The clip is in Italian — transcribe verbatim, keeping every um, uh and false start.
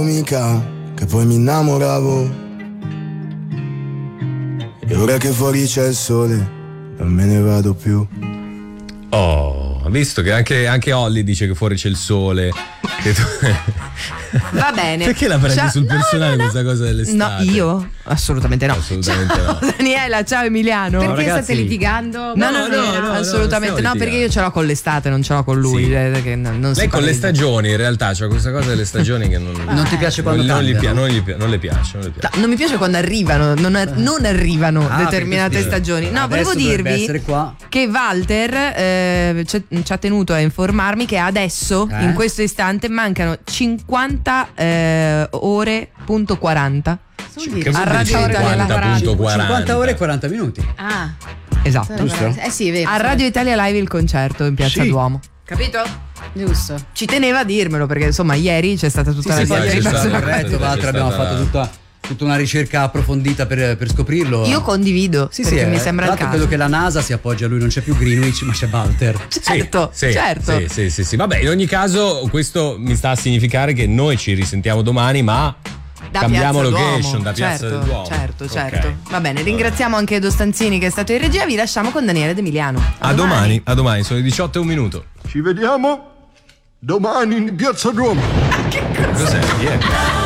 mica che poi mi innamoravo. E ora che fuori c'è il sole non me ne vado più. Oh, visto che anche, anche Olly dice che fuori c'è il sole. Che tu... Va bene. Perché la prendi Ciao. sul personale no, no, questa cosa dell'estate? No, io? Assolutamente no. Assolutamente ciao, no. Daniela, ciao Emiliano. Perché ragazzi. state litigando? No, no, no, no, no, no, no, assolutamente non no, stiamo perché io ce l'ho con l'estate, non ce l'ho con lui. Sì. eh, che non, non si Lei con le palesa. stagioni in realtà c'è questa cosa delle stagioni che non, Non ti piace quando non, non, gli cambiano? pia- non, gli pia- non le piace, non le piace. No, non mi piace quando arrivano, non, ar- non arrivano Ah, determinate perché- stagioni. No, Adesso volevo dovrebbe dirvi essere qua. che Walter eh, ci ci ha tenuto a informarmi che adesso, Eh? in questo istante, mancano cinquanta eh, ore punto quaranta. Che a vuol dire Radio Italia cinquanta punto quaranta? cinquanta ore e quaranta minuti. Ah, Esatto. Giusto? Eh sì, è vero. A Radio Italia Live il concerto in Piazza Sì. Duomo. Capito? Giusto. Ci teneva a dirmelo perché insomma ieri c'è stata tutta Sì, la sì, poi c'è c'è stata- stato c'è corretto, stata- Walter, c'è abbiamo stata- fatto tutta, tutta una ricerca approfondita per, per scoprirlo. Io condivido Sì, perché sì, mi eh, sembra tra il l'altro caso. credo che la NASA si appoggia a lui, non c'è più Greenwich, ma c'è Walter. Certo, sì, certo. Sì, sì, sì, sì. Vabbè, in ogni caso questo mi sta a significare che noi ci risentiamo domani, ma Da cambiamo Piazza location Duomo. da Piazza certo, del Duomo. Certo, Ok. certo. Va bene, ringraziamo anche Edo Stanzini che è stato in regia. Vi lasciamo con Daniele De Emiliano. A domani, a domani, sono le diciotto e un minuto. Ci vediamo domani in Piazza Duomo. Cos'è? Chi è?